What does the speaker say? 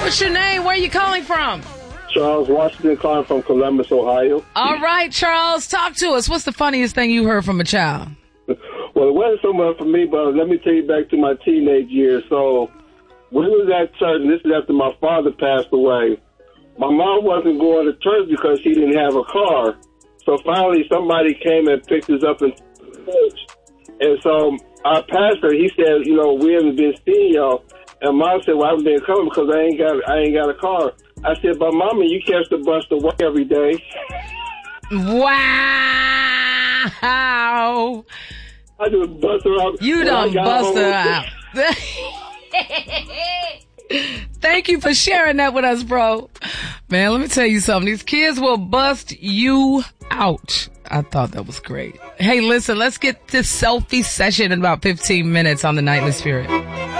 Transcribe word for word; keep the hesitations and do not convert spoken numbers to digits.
What's your name? Where are you calling from? Charles Washington, calling from Columbus, Ohio. All right, Charles, talk to us. What's the funniest thing you heard from a child? Well, it wasn't so much for me, but let me take you back to my teenage years. So we was at church, and this is after my father passed away. My mom wasn't going to church because she didn't have a car. So finally, somebody came and picked us up in church. And so our pastor, he said, you know, we haven't been seeing y'all. And Mom said, well, I haven't been coming because I ain't got, I ain't got a car. I said, but Mama, you catch the bus to work every day. Wow. I just bust her out. You done bust her out. Thank you for sharing that with us, bro. Man, let me tell you something. These kids will bust you out. I thought that was great. Hey, listen, let's get this selfie session in about fifteen minutes on the Night in the Spirit.